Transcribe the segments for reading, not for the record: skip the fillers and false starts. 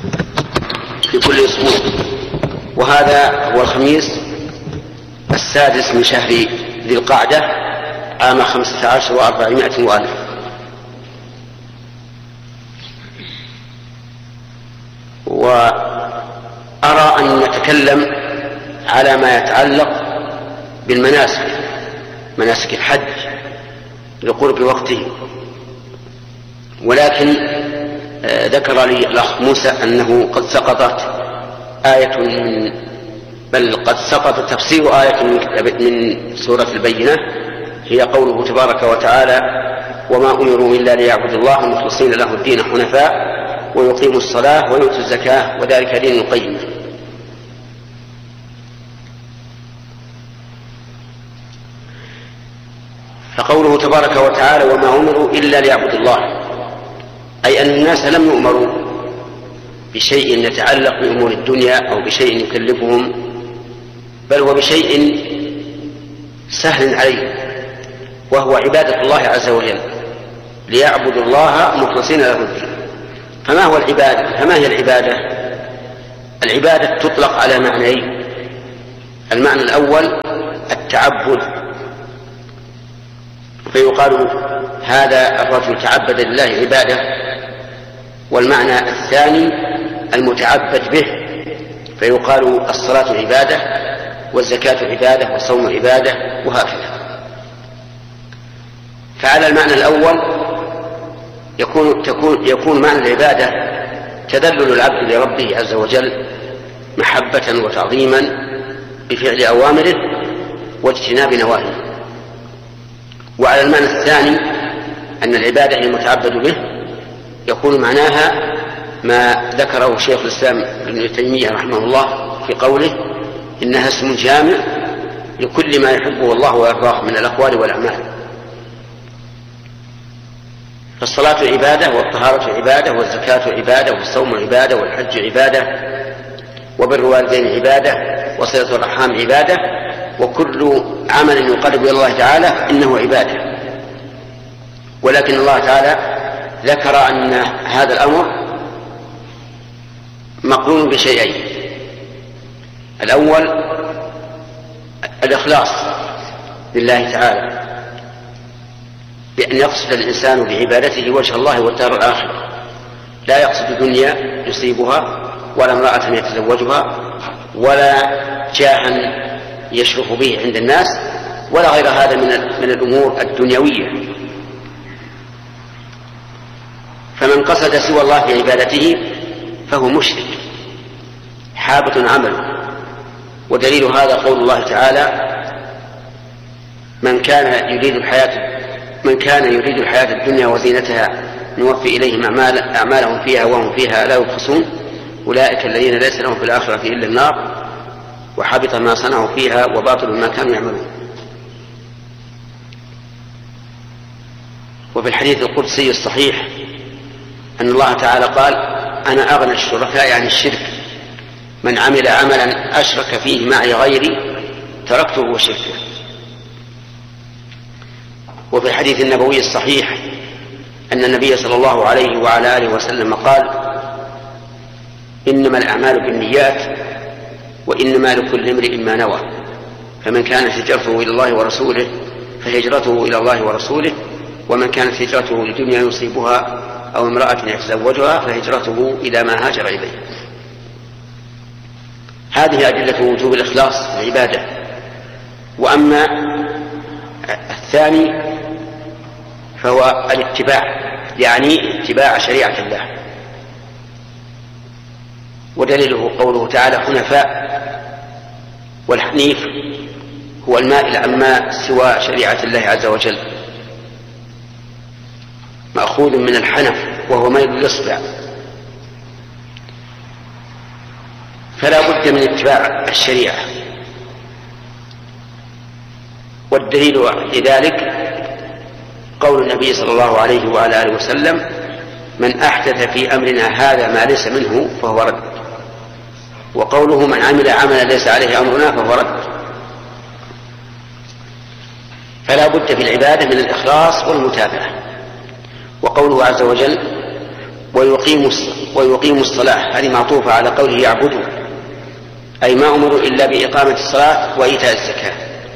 في كل أسبوع، وهذا هو الخميس 6 من شهر ذي القعدة عام 15 و400 وألف. وأرى أن نتكلم على ما يتعلق بالمناسك، مناسك الحج لقرب وقته، ولكن ذكر لي الأخ موسى أنه قد سقطت آية بل قد سقط تفسير آية من سورة البينة، هي قوله تبارك وتعالى: وما أمروا إلا ليعبدوا الله مخلصين له الدين حنفاء ويقيموا الصلاة ويؤتوا الزكاة وذلك دين القيم. فقوله تبارك وتعالى وما أمروا إلا ليعبدوا الله، أي أن الناس لم يؤمروا بشيء يتعلق بأمور الدنيا أو بشيء يكلفهم، بل هو بشيء سهل عليه، وهو عبادة الله عز وجل، ليعبدوا الله مخلصين له الدين. فما هي العبادة؟ العبادة تطلق على معنيين: المعنى الأول التعبد، فيقال هذا الرجل تعبد لله عبادة، والمعنى الثاني المتعبد به، فيقال الصلاة عبادة والزكاة عبادة والصوم عبادة وهكذا. فعلى المعنى الأول يكون معنى العبادة تذلل العبد لربه عز وجل محبة وتعظيما بفعل أوامره واجتناب نواهيه. وعلى المعنى الثاني أن العبادة المتعبد به يكون معناها ما ذكره شيخ الإسلام ابن تيمية رحمه الله في قوله إنها اسم جامع لكل ما يحبه الله ويرضاه من الأقوال والأعمال. فالصلاة عبادة، والطهارة عبادة، والزكاة عبادة، والصوم عبادة، والحج عبادة، وبر الوالدين عبادة، وصلة الأرحام عبادة، وكل عمل يقرب إلى الله تعالى إنه عبادة. ولكن الله تعالى ذكر أن هذا الأمر مقرون بشيئين: الأول الإخلاص لله تعالى، بأن يقصد الإنسان بعبادته وجه الله والدار الآخرة، لا يقصد دنيا يصيبها، ولا امرأة يتزوجها، ولا جاها يشرف به عند الناس، ولا غير هذا من الأمور الدنيوية. فمن قصد سوى الله في عبادته فهو مشرك حابط عمله. ودليل هذا قول الله تعالى: من كان يريد الحياة الدنيا وزينتها نوفي إليهم أعمالهم فيها وهم فيها لا يبخسون أولئك الذين ليس لهم في الآخرة إلا النار وحبط ما صنعوا فيها وباطل ما كانوا يعملون. وفي الحديث القدسي الصحيح أن الله تعالى قال: أنا أغنى الشركاء عن الشرك، من عمل عملا أشرك فيه معي غيري تركته وشركه. وفي الحديث النبوي الصحيح أن النبي صلى الله عليه وعلى آله وسلم قال: إنما الأعمال بالنيات وإنما لكل امرئ ما نوى، فمن كانت هجرته إلى الله ورسوله فهجرته إلى الله ورسوله، ومن كانت هجرته لدنيا يصيبها أو امرأة يتزوجها فهجرته إلى ما هاجر إليه. هذه أدلة وجوب الإخلاص في العبادة. وأما الثاني فهو الاتباع، يعني اتباع شريعة الله. ودليله قوله تعالى: حنفاء، والحنيف هو المائل عما سوى شريعة الله عز وجل، مأخوذ من الحنف وهو ميل الإصبع. فلا بد من اتباع الشريعة. والدليل لذلك قول النبي صلى الله عليه وعلى آله وسلم: من أحدث في أمرنا هذا ما ليس منه فهو رد. وقوله: من عمل عملا ليس عليه أمرنا فهو رد. فلا بد في العبادة من الإخلاص والمتابعة. وقوله عز وجل: ويقيم الصلاة، هذه معطوفة على قوله يعبدوا، أي ما أمروا إلا بإقامة الصلاة وإيتاء الزكاة،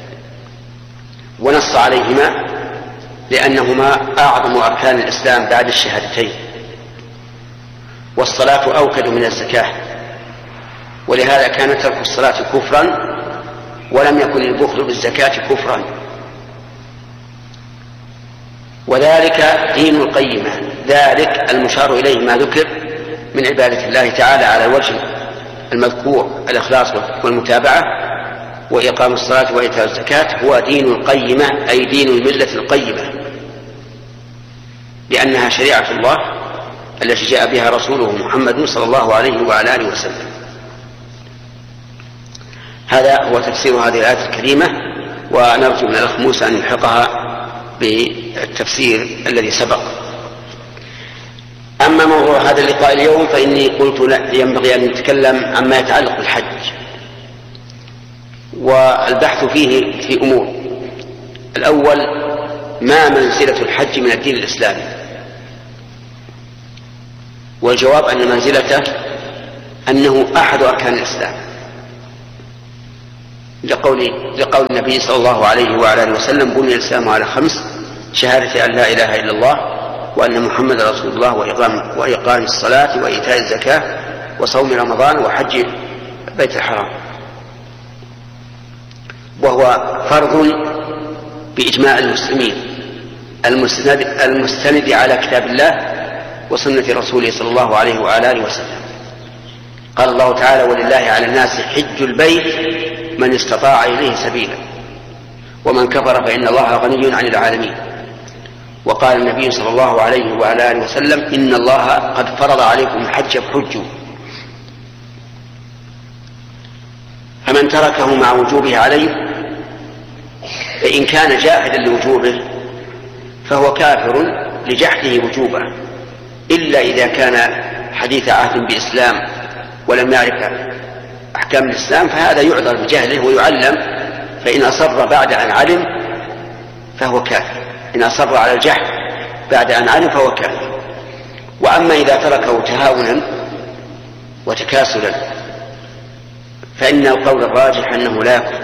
ونص عليهما لأنهما أعظم أركان الإسلام بعد الشهادتين، والصلاة أوكد من الزكاة، ولهذا كان ترك الصلاة كفرا، ولم يكن البخل بالزكاة كفرا. وذلك دين القيمة، ذلك المشار إليه ما ذكر من عبادة الله تعالى على الوجه المذكور، الإخلاص والمتابعة وإقام الصلاة وإيتاء الزكاة، هو دين القيمة، أي دين الملة القيمة، لأنها شريعة الله التي جاء بها رسوله محمد صلى الله عليه وعلى آله وسلم. هذا هو تفسير هذه الآية الكريمة، ونرجو من الأخ موسى أن يلحقها بالتفسير الذي سبق. أما موضوع هذا اللقاء اليوم فإني قلت ينبغي أن نتكلم عما يتعلق بالحج، والبحث فيه في أمور. الأول، ما منزلة الحج من الدين الإسلامي؟ والجواب أن منزلته أنه أحد أركان الإسلام، لقول النبي صلى الله عليه وعلى آله وسلم: بني الإسلام على 5: شهادة أن لا إله إلا الله وأن محمد رسول الله وإقام الصلاة وإيتاء الزكاة وصوم رمضان وحج بيت الحرام. وهو فرض بإجماع المسلمين المستند على كتاب الله وسنة رسوله صلى الله عليه وعلى آله وسلم. قال الله تعالى: ولله على الناس حج البيت من استطاع إليه سبيلا ومن كفر فإن الله غني عن العالمين. وقال النبي صلى الله عليه وعلى آله وسلم: إن الله قد فرض عليكم الحج فحجوا. فمن تركه مع وجوبه عليه، فإن كان جاحدا لوجوبه فهو كافر لجحده وجوبه، إلا إذا كان حديث عهد بإسلام ولم يعرف أحكام الإسلام، فهذا يعذر بجهله ويعلم، فإن أصر بعد أن علم فهو كافر، إن أصر على الجحد بعد أن علم فهو كافر. وأما إذا تركه تهاونا وتكاسلا فإن القول الراجح أنه لا يكفر،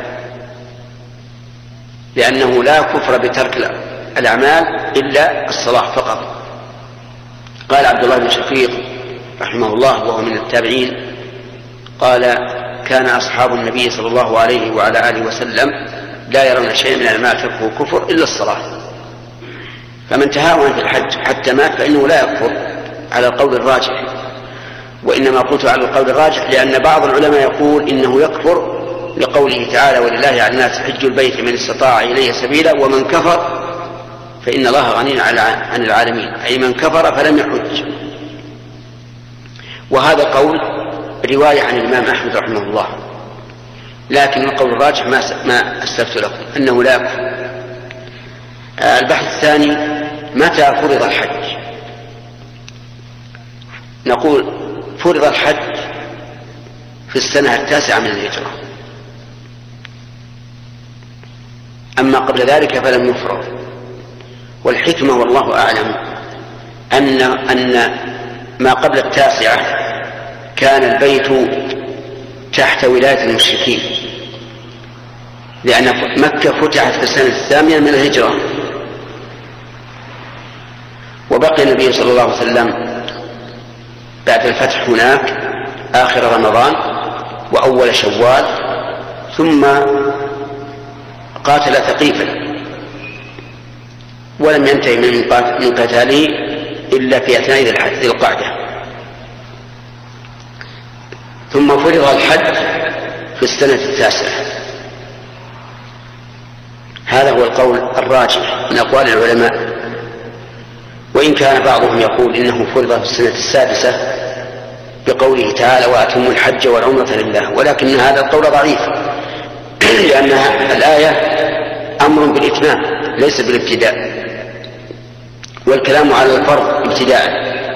لأنه لا كفر بترك الأعمال إلا الصلاة فقط. قال عبد الله بن شقيق رحمه الله وهو من التابعين، قال: كان أصحاب النبي صلى الله عليه وعلى آله وسلم لا يرون شيئا من الأعمال تركه كفر إلا الصلاة. فمن تهاون في الحج حتى مات فإنه لا يكفر على القول الراجح. وإنما قلت على القول الراجح لأن بعض العلماء يقول إنه يكفر لقوله تعالى: ولله على الناس حج البيت من استطاع إليه سبيلا ومن كفر فإن الله غني عن العالمين، أي من كفر فلم يحج. وهذا قول رواية عن الإمام أحمد رحمه الله، لكن القول الراجح ما أسلفت لكم أنه لا يكفر. البحث الثاني: متى فرض الحج؟ نقول: فرض الحج في السنة 9 من الهجرة، أما قبل ذلك فلم يفرض. والحكمة والله أعلم أن ما قبل 9 كان البيت تحت ولاية المشركين، لأن مكة فتحت في السنة 8 من الهجرة، وبقي النبي صلى الله عليه وسلم بعد الفتح هناك آخر رمضان وأول شوال، ثم قاتل ثقيفا ولم ينتهي من قتاله إلا في أثناء ذي القعدة. ثم فرض الحج في السنة 9. هذا هو القول الراجح من أقوال العلماء، وإن كان بعضهم يقول إنه فرض في السنة 6 بقوله تعالى: وأتموا الحج والعمرة لله، ولكن هذا القول ضعيف، لأن الآية أمر بالإتمام ليس بالابتداء، والكلام على الفرض ابتداء.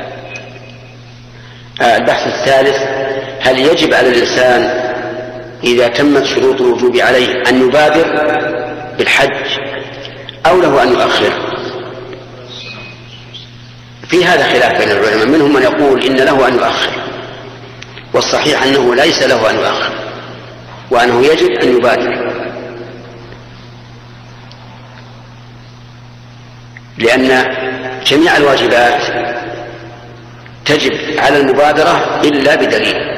البحث الثالث: هل يجب على الإنسان إذا تمت شروط الوجوب عليه أن يبادر بالحج أو له أن يؤخر؟ في هذا خلاف بين العلماء، منهم من يقول إن له أن يؤخر، والصحيح أنه ليس له أن يؤخر، وأنه يجب أن يبادر، لأن جميع الواجبات تجب على المبادرة إلا بدليل.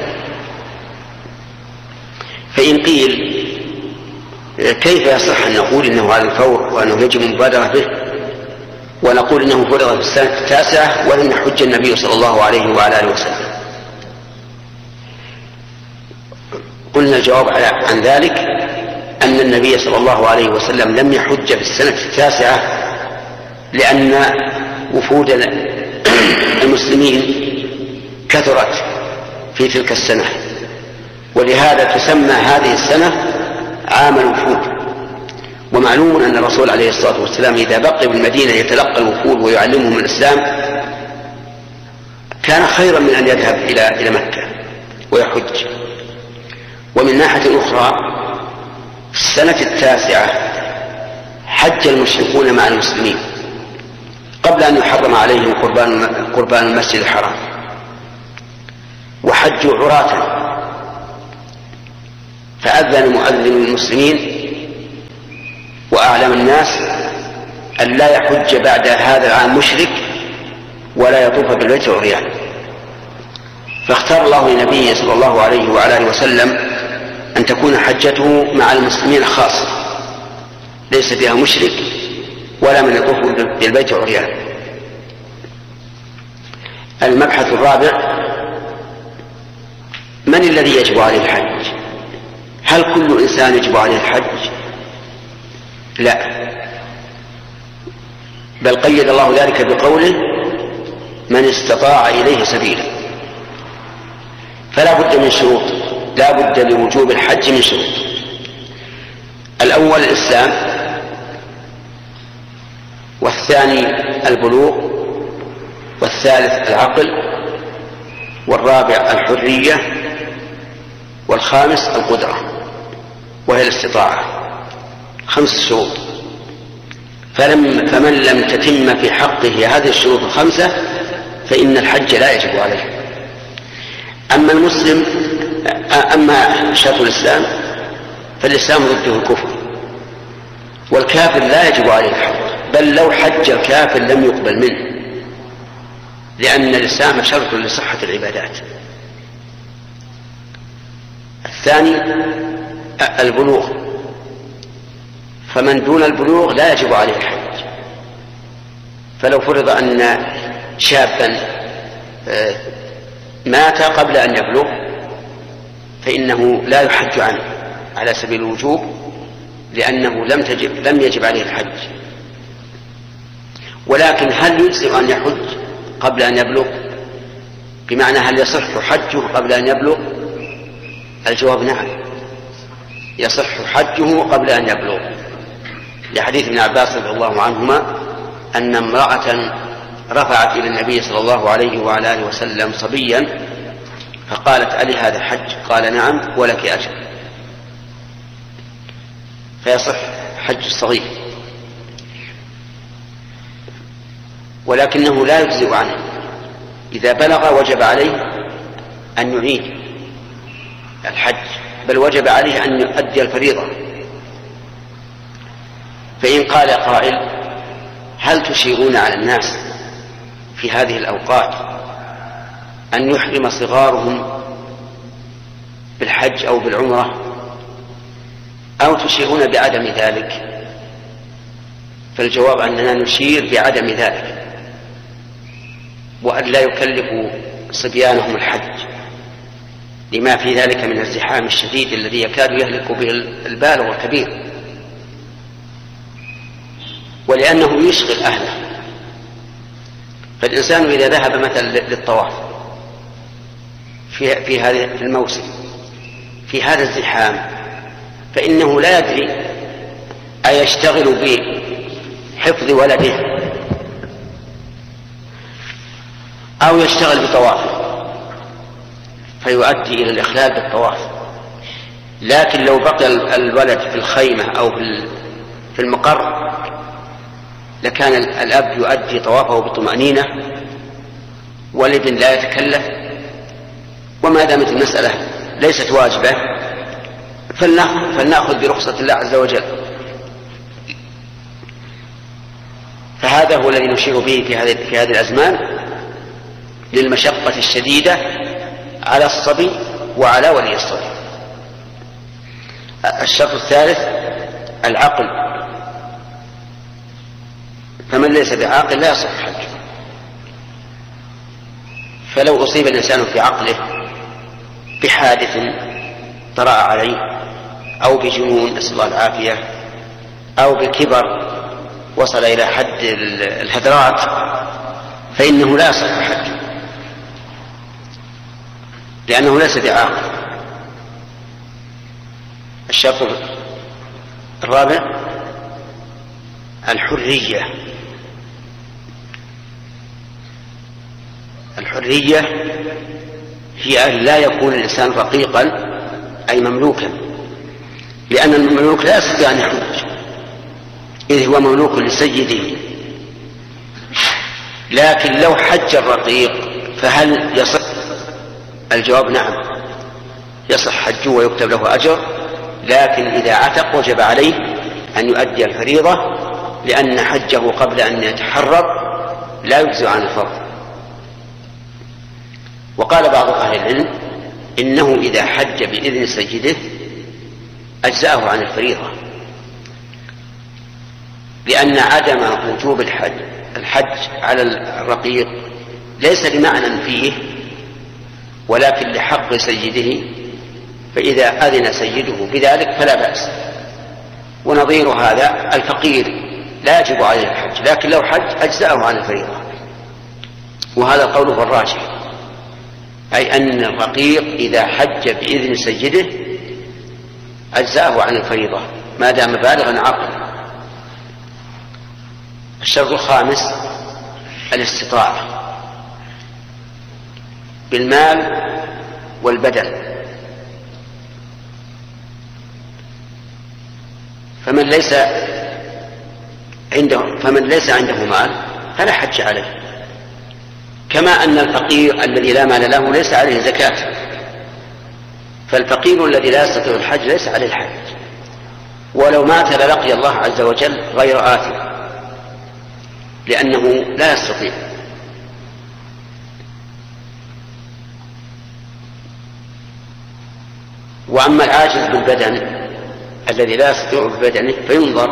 فإن قيل كيف يصح أن نقول إنه على الفور وأنه يجب المبادرة به، ونقول إنه فرض في السنة التاسعة ولم يحج النبي صلى الله عليه وعلى آله وسلم؟ قلنا الجواب عن ذلك أن النبي صلى الله عليه وسلم لم يحج في السنة التاسعة، لأن وفود المسلمين كثرت في تلك السنة، ولهذا تسمى هذه السنة عام الوفود. ومعلوم أن الرسول عليه الصلاة والسلام إذا بقي بالمدينة يتلقى الوفود ويعلمهم الإسلام كان خيرا من أن يذهب إلى مكة ويحج. ومن ناحية أخرى في السنة التاسعة حج المشركون مع المسلمين قبل أن يحرم عليهم قربان المسجد الحرام، وحجوا عراة، فأذن مؤذن المسلمين وأعلم الناس أن لا يحج بعد هذا العام مشرك ولا يطوف بالبيت عريان. فاختار الله لنبيه صلى الله عليه وعلى آله وسلم أن تكون حجته مع المسلمين خاصة، ليس فيها مشرك ولا من يطوف بالبيت عريان. المبحث الرابع: من الذي يجب عليه الحج؟ هل كل إنسان يجب عليه الحج؟ لا، بل قيد الله ذلك بقوله: من استطاع إليه سبيلا. فلا بد من شروط، لا بد لوجوب الحج من شروط. الأول الإسلام، والثاني البلوغ، والثالث العقل، والرابع الحرية، والخامس القدرة وهي الاستطاعة. 5 شروط. فمن لم تتم في حقه هذه الشروط ال5 فإن الحج لا يجب عليه. أما شرط الإسلام فالإسلام ضده الكفر، والكافر لا يجب عليه الحج، بل لو حج الكافر لم يقبل منه، لأن الإسلام شرط لصحة العبادات. الثاني البلوغ، فمن دون البلوغ لا يجب عليه الحج. فلو فرض أن شابا مات قبل أن يبلغ فإنه لا يحج عنه على سبيل الوجوب، لأنه لم يجب عليه الحج. ولكن هل يجزئ أن يحج قبل أن يبلغ؟ بمعنى هل يصح حجه قبل أن يبلغ؟ الجواب نعم، يصح حجه قبل أن يبلغ، لحديث ابن عباس رضي الله عنهما أن امرأة رفعت إلى النبي صلى الله عليه وعلى آله وسلم صبيا فقالت: ألي هذا حج؟ قال: نعم ولك أجر. فيصح حج الصغير، ولكنه لا يجزئ عنه. إذا بلغ وجب عليه أن يعيد الحج، بل وجب عليه أن يؤدي الفريضة. فإن قال قائل: هل تشيرون على الناس في هذه الأوقات أن يحرم صغارهم بالحج أو بالعمرة، أو تشيرون بعدم ذلك؟ فالجواب أننا نشير بعدم ذلك، وأن لا يكلفوا صبيانهم الحج لما في ذلك من الزحام الشديد الذي يكاد يهلك به البالغ والكبير، ولأنه يشغل أهله. فالإنسان إذا ذهب مثلا للطواف في هذا الموسم في هذا الزحام فإنه لا يدري أيشتغل بحفظ ولده أو يشتغل بطوافه فيؤدي إلى الإخلال بالطواف. لكن لو بقي الولد في الخيمة أو في المقر لكان الأب يؤدي طوافه بطمأنينة والابن لا يتكلف، وما دامت المسألة ليست واجبة فلنأخذ برخصة الله عز وجل. فهذا هو الذي نشير به في هذه الأزمان للمشقة الشديدة على الصبي وعلى ولي الصبي. الشرط الثالث العقل، فمن ليس بعاقل لا يصح حجه. فلو أصيب الإنسان في عقله بحادث طرأ عليه أو بجنون نسأل الله العافية أو بكبر وصل إلى حد الهدرات فإنه لا يصح حجه، لأنه ليس بعاقل. الشرط الرابع الحرية. الحرية هي أن لا يكون الإنسان رقيقا أي مملوكا، لأن المملوك لا يستطيع أن يحج إذ هو مملوك لسيده. لكن لو حج الرقيق فهل يصح؟ الجواب نعم، يصح حجه ويكتب له أجر، لكن إذا عتق وجب عليه أن يؤدي الفريضة، لأن حجه قبل أن يتحرر لا يجزئ عن الفرض. وقال بعض أهل العلم إنه إذا حج بإذن سيده أجزأه عن الفريضة، لأن عدم وجوب الحج على الرقيق ليس لمعنى فيه ولكن لحق سيده، فإذا أذن سيده بذلك فلا بأس. ونظير هذا الفقير لا يجب عليه الحج، لكن لو حج أجزأه عن الفريضة، وهذا القول هو الراجح، أي أن الرقيق إذا حج بإذن سيده أجزأه عن الفريضة ما دام بالغا عاقلا. الشرط الخامس الاستطاعة بالمال والبدن. فمن ليس عنده مال فلا حج عليه، كما أن الفقير الذي لا مال له ليس عليه زكاة، فالفقير الذي لا يستطيع الحج ليس عليه الحج، ولو مات للقي الله عز وجل غير آثم لأنه لا يستطيع. وأما العاجز بالبدن الذي لا يستطيع ببدنه فينظر،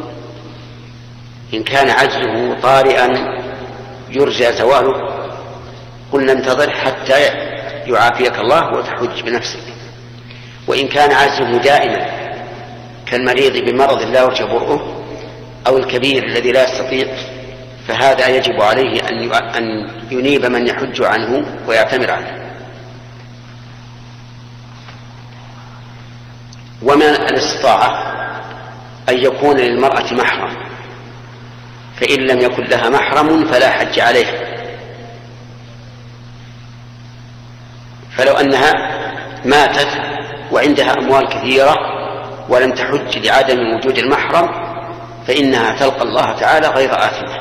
إن كان عجزه طارئا يرجى زواله قلنا انتظر حتى يعافيك الله وتحج بنفسك، وإن كان عجزه دائما كالمريض بمرض لا يرجى برؤه أو الكبير الذي لا يستطيع فهذا يجب عليه أن ينيب من يحج عنه ويعتمر عنه. ومن الاستطاعة أن يكون للمرأة محرم، فإن لم يكن لها محرم فلا حج عليه. فلو أنها ماتت وعندها أموال كثيرة ولم تحج لعدم وجود المحرم فإنها تلقى الله تعالى غير آثمة،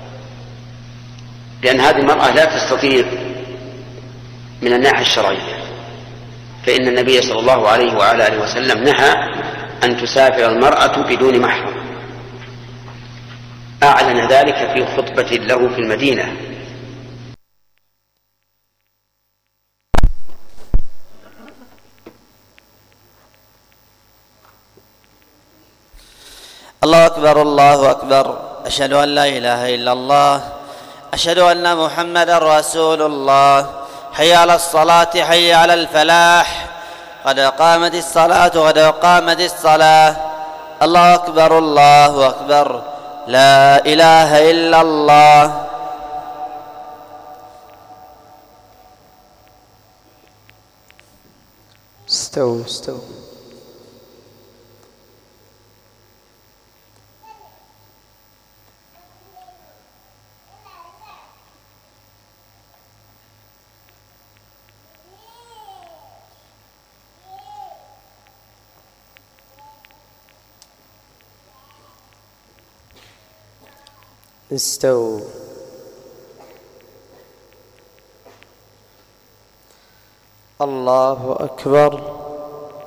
لأن هذه المرأة لا تستطيع من الناحية الشرعية، فإن النبي صلى الله عليه وعلى آله وسلم نهى أن تسافر المرأة بدون محرم، أعلن ذلك في خطبة له في المدينة. الله أكبر الله أكبر، أشهد أن لا إله إلا الله، أشهد أن محمدا رسول الله. حي على الصلاة حي على الفلاح، قد قامت الصلاة قد قامت الصلاة. الله أكبر الله أكبر، لا إله إلا الله. استووا. استووا. الله أكبر.